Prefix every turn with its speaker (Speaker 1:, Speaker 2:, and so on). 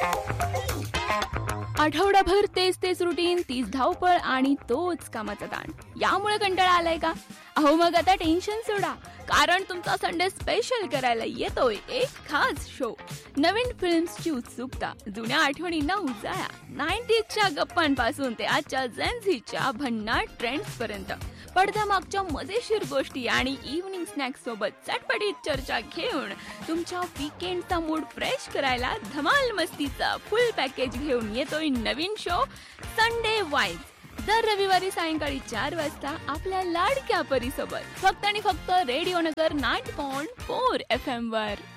Speaker 1: आठवडाभर तेच तेच रुटीन, तीच धावपळ आणि तोच कामाचा ताण. यामुळे कंटाळा आलाय का? अहो मग आता टेन्शन सोडा, कारण तुमचा संडे स्पेशल करायला येतोय एक खास शो. नवीन फिल्म्सची उत्सुकता, जुन्या आठवणींना उजाळा, 90sच्या गप्पांपासून ते आजच्या जेनझीच्या भन्नाट ट्रेंड्स पर्यंत, पडद्यामागच्या मजेशीर गोष्टी आणि इव्हनिंग स्नॅक्स सोबत चटपटीत चर्चा घेऊन तुमच्या वीकेंडचा मूड फ्रेश करायला धमाल मस्तीचा फुल पॅकेज घेऊन येतोय नवीन शो संडे वाईब्स. दर रविवारी सायंकाळी 4 वाजता आपल्या लाडक्या परीसोबत, फक्त आणि फक्त रेडिओ नगर 90.4 FM वर.